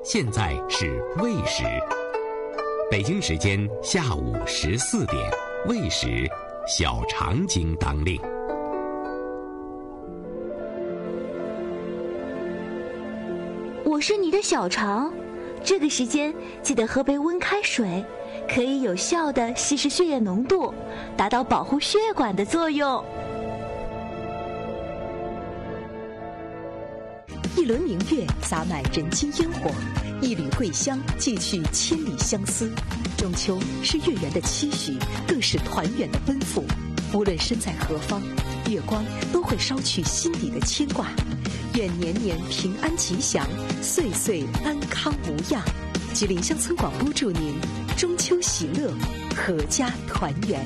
现在是未时，北京时间下午14点，未时，小肠经当令。 我是你的小肠，这个时间记得喝杯温开水，可以有效地稀释血液浓度，达到保护血管的作用。 一轮明月洒满人间烟火，一缕桂香寄去千里相思。中秋是月圆的期许，更是团圆的奔赴。无论身在何方，月光都会捎去心底的牵挂。愿年年平安吉祥，岁岁安康无恙。吉林乡村广播祝您中秋喜乐，阖家团圆。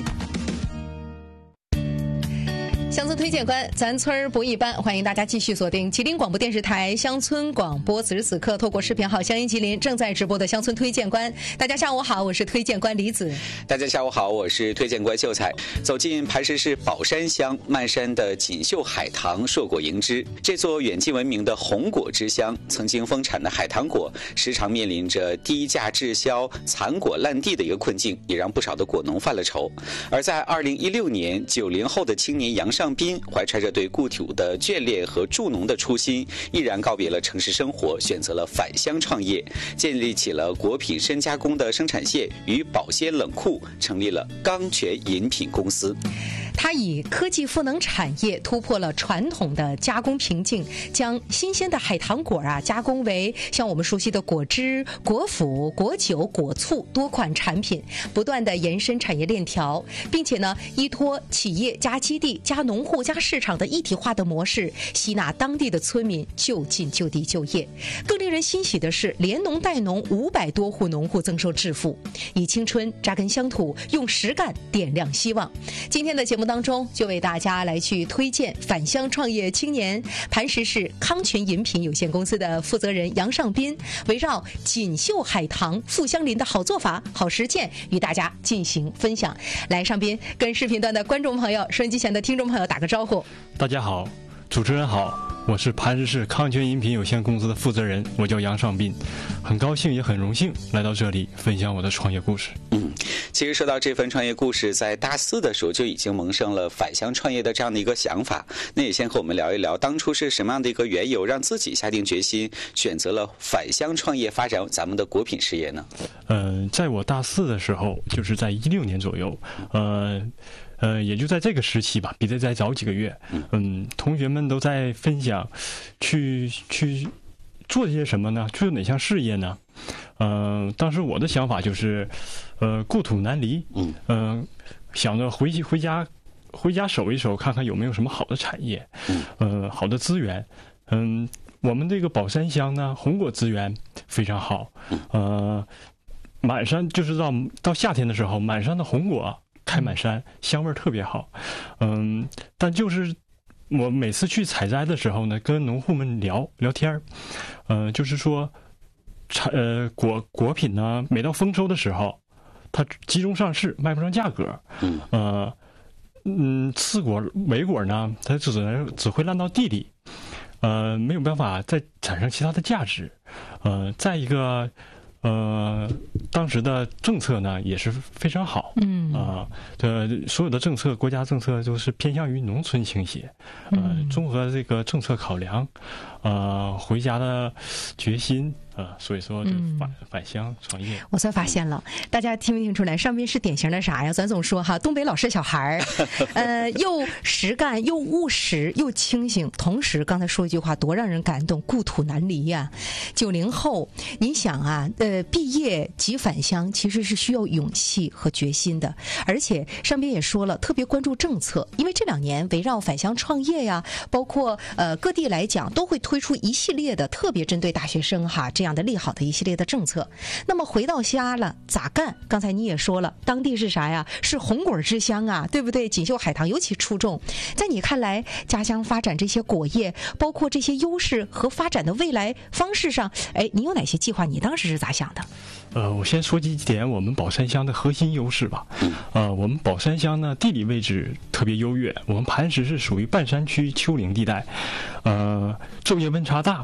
乡村推荐官，咱村儿不一般，欢迎大家继续锁定吉林广播电视台乡村广播。此时此刻，透过视频号乡音吉林正在直播的乡村推荐官。大家下午好，我是推荐官李子。 大家下午好，我是推荐官秀才。走进磐石市宝山乡，漫山的锦绣海棠硕果盈枝。这座远近闻名的红果之乡，曾经丰产的海棠果，时常面临着低价滞销、残果烂地的一个困境，也让不少的果农犯了愁。而在2016年，90后的青年杨尚斌怀揣着对故土的眷恋和助农的初心，毅然告别了城市生活，选择了返乡创业，建立起了果品深加工的生产线与保鲜冷库，成立了钢泉饮品公司。 他以科技赋能产业，突破了传统的加工瓶颈，将新鲜的海棠果加工为像我们熟悉的果汁、果脯、果酒、果醋多款产品，不断的延伸产业链条，并且呢，依托企业加基地加农户加市场的一体化的模式，吸纳当地的村民就近就地就业。更令人欣喜的是，连农带农500多户农户增收致富，以青春扎根乡土，用实干点亮希望。今天的节目当中，就为大家来去推荐返乡创业青年磐石市康泉饮品有限公司的负责人杨尚斌，围绕锦绣海棠富乡邻的好做法、好实践，与大家进行分享。来，尚斌跟视频端的观众朋友、收音机前的听众朋友打个招呼。 大家好，主持人好，我是磐石市康泉饮品有限公司的负责人，我叫杨尚斌，很高兴也很荣幸来到这里分享我的创业故事。 其实说到这份创业故事，在大4的时候就已经萌生了返乡创业的这样的一个想法。那也先和我们聊一聊，当初是什么样的一个缘由，让自己下定决心选择了返乡创业，发展咱们的果品事业呢？ 在我大4的时候，就是在16年左右，也就在这个时期吧，比这再早几个月，同学们都在分享去做些什么呢？做哪项事业呢？当时我的想法就是，故土难离，想着回家守一守，看看有没有什么好的产业，好的资源。我们这个宝山乡呢，红果资源非常好，满山就是到夏天的时候，满山的红果开满山，香味特别好。但就是我每次去采摘的时候呢，跟农户们聊天，就是说，果品呢，每到丰收的时候，它集中上市，卖不上价格。次果、尾果呢，它只会烂到地里，没有办法再产生其他的价值。再一个，当时的政策呢也是非常好，所有的政策，国家政策都是偏向于农村倾斜，综合这个政策考量，回家的决心。所以说就返乡创业。 我算发现了，大家听没听出来？尚斌是典型的啥呀？咱总说哈，东北老实小孩儿，又实干又务实又清醒。同时，刚才说一句话多让人感动，故土难离呀。90后，你想啊，毕业即返乡，其实是需要勇气和决心的。而且尚斌也说了，特别关注政策，因为这2年围绕返乡创业呀，包括各地来讲，都会推出一系列的特别针对大学生这样的利好的一系列的政策。那么回到家了咋干？刚才你也说了，当地是啥呀？是红果之乡啊，对不对？锦绣海棠尤其出众。在你看来，家乡发展这些果业，包括这些优势和发展的未来方式上，你有哪些计划？你当时是咋想的？ 我先说几点我们宝山乡的核心优势吧。我们宝山乡呢，地理位置特别优越，我们磐石是属于半山区丘陵地带，昼夜温差大，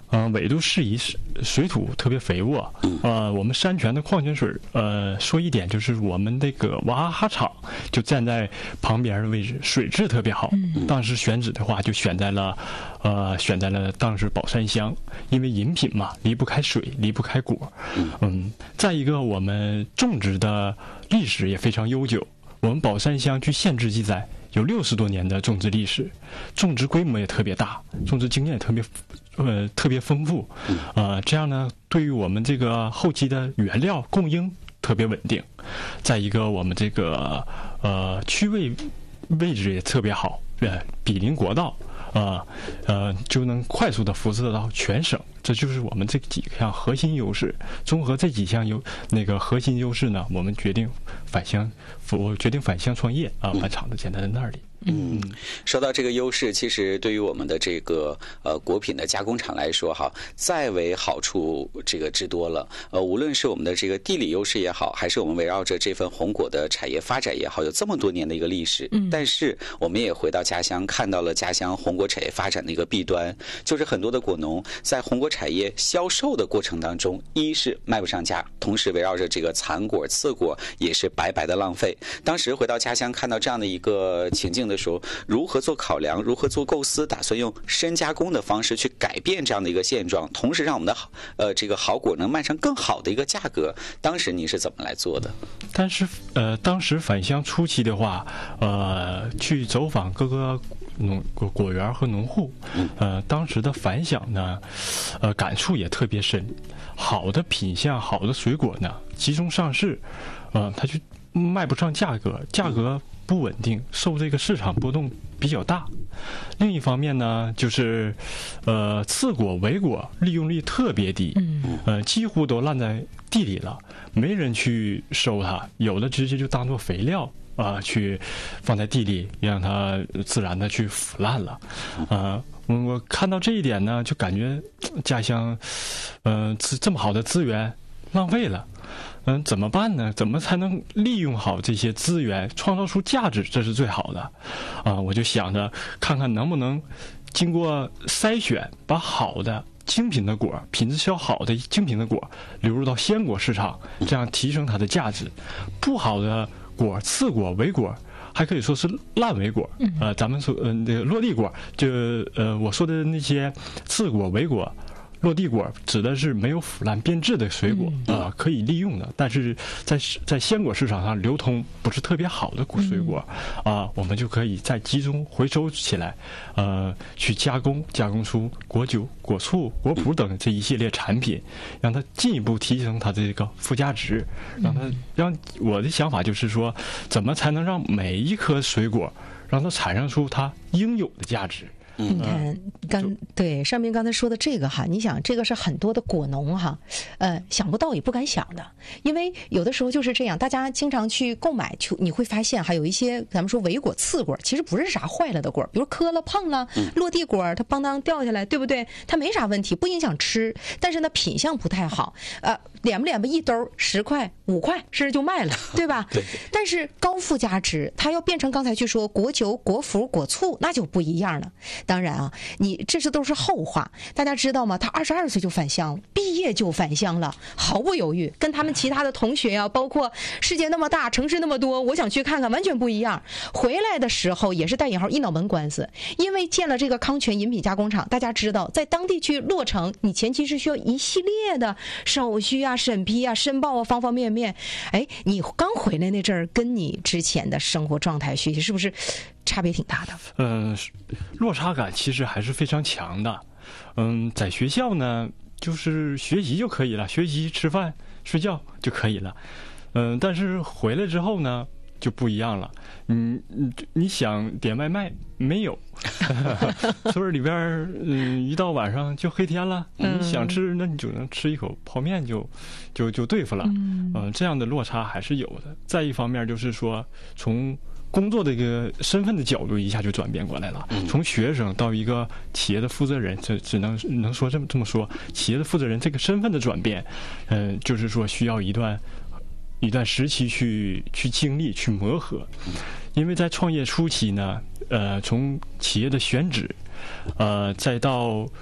纬度适宜，水土特别肥沃。我们山泉的矿泉水，说一点就是我们这个娃哈哈厂就站在旁边的位置，水质特别好。当时选址的话，就选在了当时宝山乡，因为饮品嘛，离不开水，离不开果。再一个，我们种植的历史也非常悠久。我们宝山乡据县志记载，有60多年的种植历史，种植规模也特别大，种植经验也特别丰富。这样呢，对于我们这个后期的原料供应特别稳定。再一个，我们这个区位置也特别好，毗邻国道。就能快速的辐射到全省，这就是我们这几项核心优势。综合这几项核心优势呢，我们决定返乡创业啊，把厂子建在那里。 说到这个优势，其实对于我们的这个果品的加工厂来说哈，再为好处这个之多了。无论是我们的这个地理优势也好，还是我们围绕着这份红果的产业发展也好，有这么多年的一个历史。但是我们也回到家乡，看到了家乡红果产业发展的一个弊端，就是很多的果农在红果产业销售的过程当中，一是卖不上价，同时围绕着这个残果、次果也是白白的浪费。当时回到家乡看到这样的一个情境的时候，如何做考量，如何做构思，打算用深加工的方式去改变这样的一个现状，同时让我们的这个好果能卖上更好的一个价格。当时你是怎么来做的？ 但是当时返乡初期的话，去走访各个果园和农户，当时的反响呢，感触也特别深。好的品相、好的水果呢，集中上市，它就卖不上价格，价格不稳定，受这个市场波动比较大。另一方面呢，就是次果、尾果利用率特别低，几乎都烂在地里了，没人去收它，有的直接就当做肥料去放在地里，让它自然的去腐烂了。我看到这一点呢，就感觉家乡这么好的资源浪费了。怎么办呢？怎么才能利用好这些资源，创造出价值？这是最好的。我就想着看看能不能经过筛选，把好的精品的果，品质较好的精品的果流入到鲜果市场，这样提升它的价值。不好的果、次果、尾果，还可以说是烂尾果。咱们说这个落地果，就我说的那些次果、尾果。落地果指的是没有腐烂变质的水果，可以利用的，但是在鲜果市场上流通不是特别好的水果，我们就可以再集中回收起来，去加工出果酒、果醋、果脯等这一系列产品，让它进一步提升它的这个附加值，让我的想法就是说，怎么才能让每一颗水果让它产生出它应有的价值。 你看，对上面刚才说的这个哈，你想这个是很多的果农哈，想不到也不敢想的，因为有的时候就是这样，大家经常去购买，你会发现还有一些咱们说尾果、次果，其实不是啥坏了的果，比如磕了、碰了，落地果它邦当掉下来，对不对？它没啥问题，不影响吃，但是呢品相不太好，敛吧一兜10块、5块，甚至就卖了，对吧？对。但是高附加值，它要变成刚才去说果酒、果脯、果醋，那就不一样了。当然啊，你这都是后话。大家知道吗？他22岁就返乡，毕业就返乡了，毫不犹豫，跟他们其他的同学啊，包括世界那么大，城市那么多，我想去看看，完全不一样。回来的时候也是带引号一脑门官司，因为建了这个康泉饮品加工厂。大家知道，在当地去落成，你前期是需要一系列的手续啊、审批啊、申报啊，方方面面。你刚回来那阵儿，跟你之前的生活状态、学习是不是差别挺大的？ 落差感其实还是非常强的。在学校呢，就是学习就可以了，学习、吃饭、睡觉就可以了。但是回来之后呢，就不一样了。你想点外卖没有？村里边一到晚上就黑天了。你想吃，那你就能吃一口泡面就对付了。这样的落差还是有的。再一方面就是说，从工作的一个身份的角度一下就转变过来了，从学生到一个企业的负责人，这只能说这么说，企业的负责人这个身份的转变，就是说需要一段时期去经历、去磨合。因为在创业初期呢，从企业的选址，再到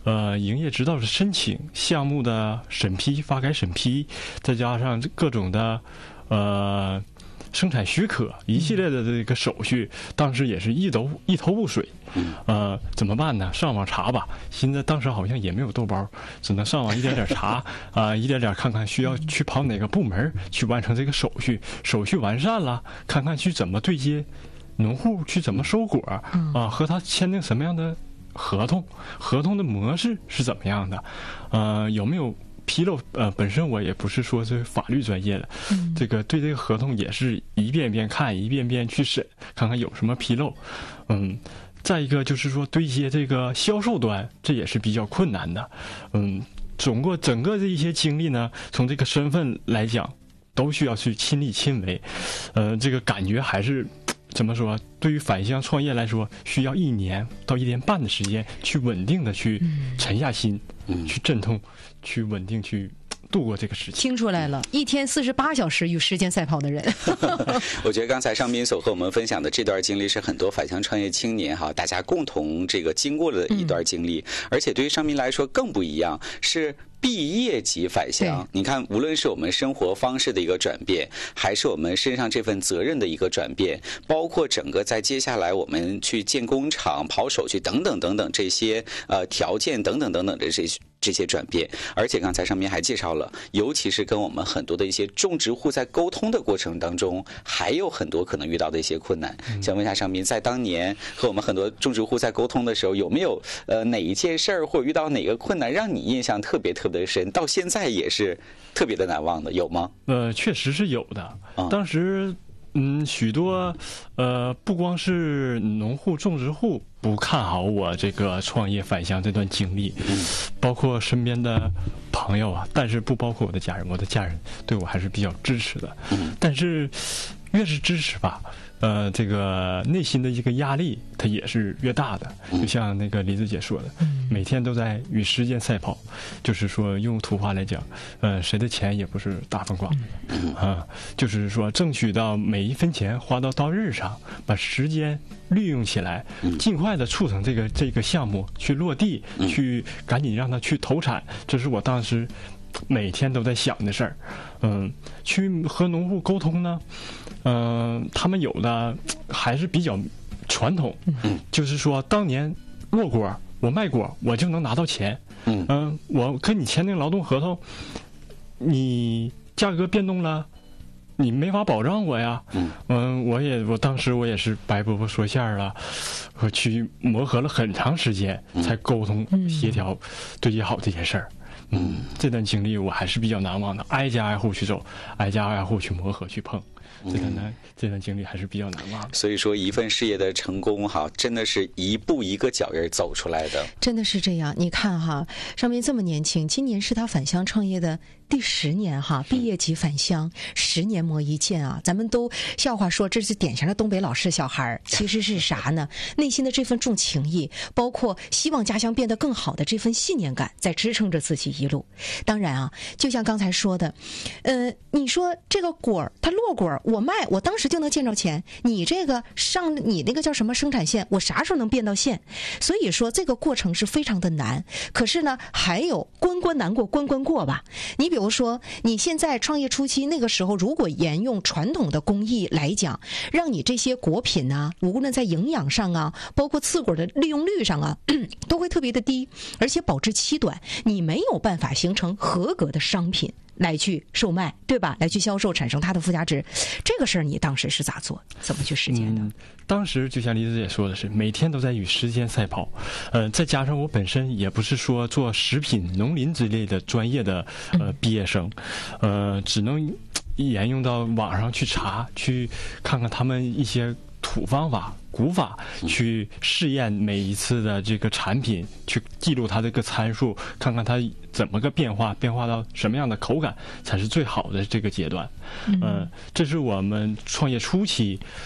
营业执照的申请、项目的审批、发改审批，再加上各种的生产许可一系列的这个手续，当时也是一头雾水。怎么办呢？上网查吧。现在当时好像也没有豆包，只能上网一点点查一点点看看需要去跑哪个部门去完成这个手续。手续完善了，看看去怎么对接农户，去怎么收果和他签订什么样的合同的模式是怎么样的？有没有纰漏？本身我也不是说是法律专业的，这个对这个合同也是一遍遍看，一遍遍去审，看看有什么纰漏。再一个就是说对接这个销售端，这也是比较困难的。整个这一些经历呢，从这个身份来讲，都需要去亲力亲为。这个感觉还是怎么说？对于返乡创业来说，需要1年到1年半的时间，去稳定的去沉下心，去阵痛，去稳定去度过这个时期。 听出来了，一天48小时与时间赛跑的人。 我觉得刚才尚斌所和我们分享的这段经历是很多返乡创业青年大家共同这个经过的一段经历，而且对于尚斌来说更不一样，是毕业即返乡。你看，无论是我们生活方式的一个转变，还是我们身上这份责任的一个转变，包括整个在接下来我们去建工厂、跑手续等等等等这些条件等等等等的这些转变。而且刚才上面还介绍了，尤其是跟我们很多的一些种植户在沟通的过程当中，还有很多可能遇到的一些困难。想问一下上面，在当年和我们很多种植户在沟通的时候，有没有哪一件事儿或者遇到哪个困难让你印象特别深，到现在也是特别的难忘的，有吗？ 确实是有的。当时许多不光是农户、种植户不看好我这个创业返乡这段经历，包括身边的朋友但是不包括我的家人。我的家人对我还是比较支持的，但是越是支持吧，这个内心的一个压力它也是越大的。就像那个李子姐说的，每天都在与时间赛跑，就是说用土话来讲，谁的钱也不是大风刮的就是说争取到每一分钱花到刀刃上，把时间利用起来，尽快的促成这个项目去落地，去赶紧让它去投产。这是我当时每天都在想的事儿。去和农户沟通呢，他们有的还是比较传统，就是说当年落果我卖果我就能拿到钱，我跟你签订劳动合同，你价格变动了，你没法保障我呀。我当时我也是白饽饽说馅儿了，我去磨合了很长时间才沟通协调对接好这件事儿。这段经历我还是比较难忘的，挨家挨户去走，挨家挨户去磨合去碰，这段经历还是比较难忘的。 所以说，一份事业的成功真的是一步一个脚印走出来的。 真的是这样。你看上面这么年轻，今年是他返乡创业的第10年毕业即返乡，10年磨一剑啊！咱们都笑话说这是典型的东北老式小孩，其实是啥呢？内心的这份重情义，包括希望家乡变得更好的这份信念感，在支撑着自己一路。当然就像刚才说的，你说这个果它落果我卖，我当时就能见着钱。你这个上你那个叫什么生产线，我啥时候能变到线？所以说这个过程是非常的难。可是呢，还有关关难过关关过吧。你比如说，你现在创业初期那个时候，如果沿用传统的工艺来讲，让你这些果品无论在营养上包括刺果的利用率上都会特别的低，而且保质期短，你没有办法形成合格的商品来去售卖，对吧？来去销售，产生它的附加值。这个事儿你当时是咋做？怎么去实践的？ 当时就像李子也说的是，每天都在与时间赛跑。再加上我本身也不是说做食品、农林之类的专业的毕业生，只能沿用到网上去查，去看看他们一些土方法、古法，去试验每一次的这个产品，去记录它这个参数，看看它怎么个变化到什么样的口感才是最好的这个阶段。这是我们创业初期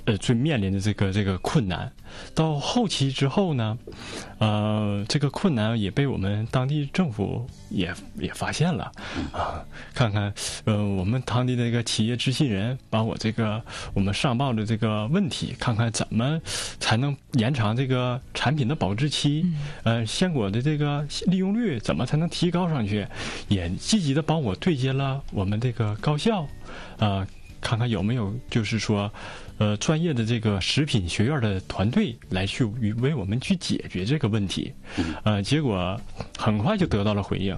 最面临的这个困难。到后期之后呢，这个困难也被我们当地政府也发现了啊。看看我们当地的这个企业执行人把我们上报的这个问题，看看怎么才能延长这个产品的保质期，鲜果的这个利用率怎么才能提高上去，也积极的帮我对接了我们这个高校，看看有没有就是说，专业的这个食品学院的团队来去为我们去解决这个问题，结果很快就得到了回应，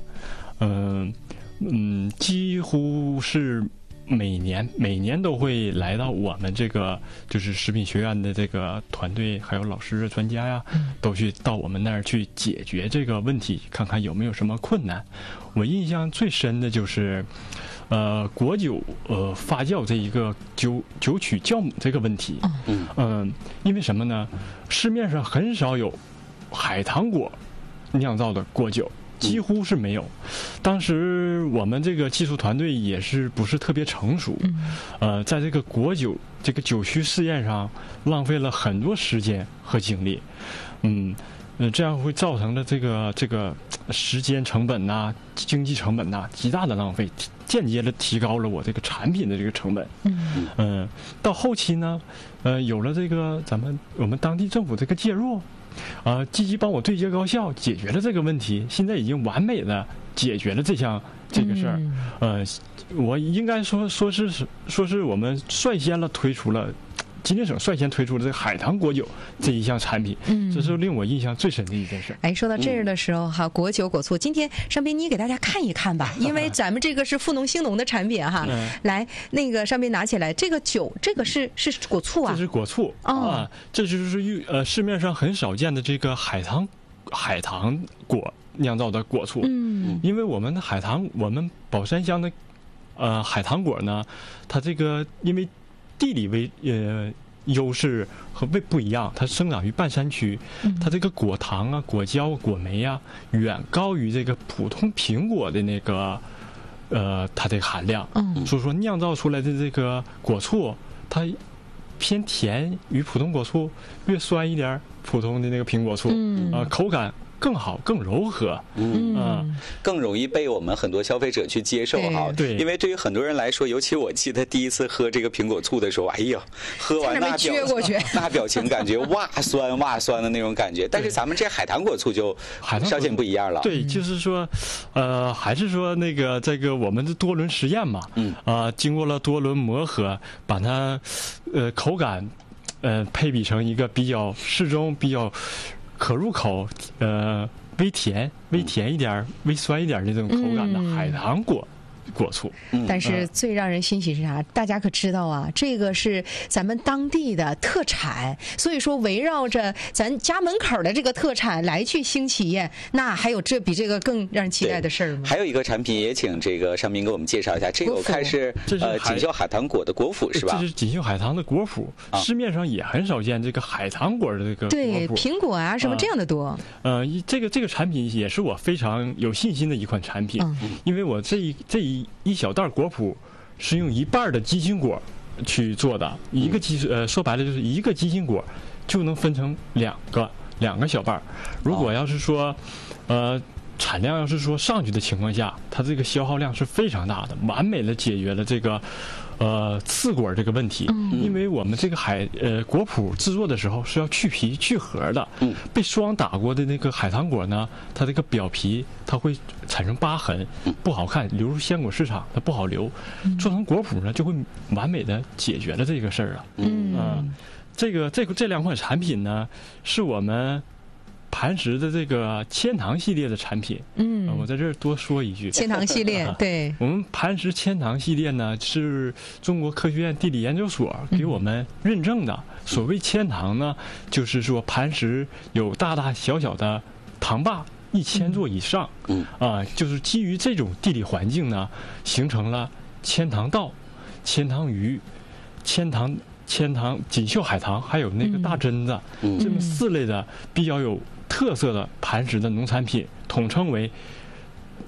几乎是每年都会来到我们这个就是食品学院的这个团队，还有老师专家呀，都去到我们那儿去解决这个问题，看看有没有什么困难。我印象最深的就是果酒发酵这一个酒曲酵母这个问题。因为什么呢？市面上很少有海棠果酿造的果酒，几乎是没有。当时我们这个技术团队也是不是特别成熟，在这个果酒这个酒曲试验上浪费了很多时间和精力，这样会造成的这个时间成本呐、经济成本呐极大的浪费，间接的提高了我这个产品的这个成本。到后期呢，有了这个我们当地政府这个介入，积极帮我对接高校，解决了这个问题，现在已经完美的解决了这个事儿。我应该说是我们吉林省率先推出的这个海棠果酒这一项产品，这是令我印象最深的一件事。 说到这儿的时候哈，果酒果醋，今天尚斌你给大家看一看吧，因为咱们这个是富农兴农的产品哈。来，那个尚斌拿起来，这个酒，这个是果醋啊？ 这是果醋这就是市面上很少见的这个海棠果酿造的果醋。因为我们的我们宝山乡的海棠果呢，它这个因为地理优势和不一样，它生长于半山区，它这个果糖啊、果胶、果酶啊，远高于这个普通苹果的那个它这个含量。所以说酿造出来的这个果醋，它偏甜于普通果醋，略酸一点普通的那个苹果醋，口感更好，更柔和， 更容易被我们很多消费者去接受哈。 对， 因为对于很多人来说，尤其我记得第一次喝这个苹果醋的时候，哎呀，喝完那表情感觉哇酸的那种感觉。但是咱们这海棠果醋就稍显不一样了。 对，就是说，还是说那个这个我们的多轮实验嘛，经过了多轮磨合，把它口感配比成一个比较适中、比较可入口，微甜一点、微酸一点这种口感的海棠果醋。 但是最让人欣喜是啥？大家可知道啊，这个是咱们当地的特产，所以说围绕着咱家门口的这个特产来去兴企业，那还有比这个更让人期待的事儿吗？ 还有一个产品也请这个尚斌给我们介绍一下，这个我看是锦绣海棠果的果脯是吧？ 这是锦绣海棠的果脯，市面上也很少见这个海棠果的这个果脯。 对，苹果啊什么这样的多。 这个产品也是我非常有信心的一款产品，因为我这一小袋果脯是用一半的鸡心果去做的，说白了就是一个鸡心果就能分成两个小瓣。如果要是说产量要是说上去的情况下，它这个消耗量是非常大的，完美的解决了这个刺果这个问题。因为我们这个果脯制作的时候是要去皮去核的，被霜打过的那个海棠果呢，它这个表皮它会产生疤痕，不好看，流入鲜果市场它不好留。做成果脯呢，就会完美的解决了这个事儿啊。这两款产品呢，是我们磐石的这个千堂系列的产品。我在这儿多说一句， 千堂系列，对， 我们磐石千堂系列呢是中国科学院地理研究所给我们认证的。所谓千堂呢，就是说磐石有大大小小的塘坝1000座以上，就是基于这种地理环境呢，形成了千堂稻、千堂鱼、千堂锦绣海棠，还有那个大榛子，这么4类的比较有特色的磐石的农产品，统称为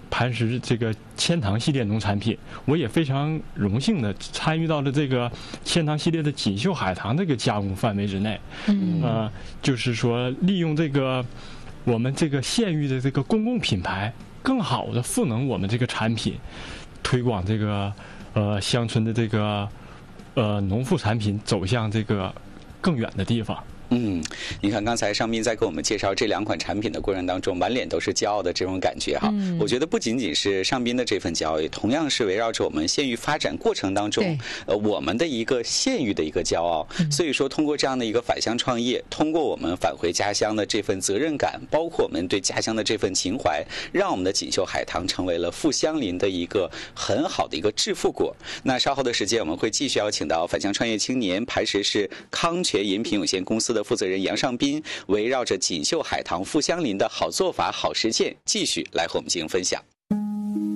磐石这个千堂系列农产品，我也非常荣幸的参与到了这个千堂系列的锦绣海棠这个加工范围之内。就是说利用这个我们这个县域的这个公共品牌，更好的赋能我们这个产品，推广这个乡村的这个农副产品走向这个更远的地方。 你看刚才尚斌在给我们介绍这2款产品的过程当中，满脸都是骄傲的这种感觉哈。我觉得不仅仅是尚斌的这份骄傲，也同样是围绕着我们县域发展过程当中，我们的一个县域的一个骄傲。所以说，通过这样的一个返乡创业，通过我们返回家乡的这份责任感，包括我们对家乡的这份情怀，让我们的锦绣海棠成为了富乡邻的一个很好的一个致富果。那稍后的时间，我们会继续邀请到返乡创业青年磐石市康泉饮品有限公司的负责人杨尚斌，围绕着锦绣海棠富乡邻的好做法、好实践，继续来和我们进行分享。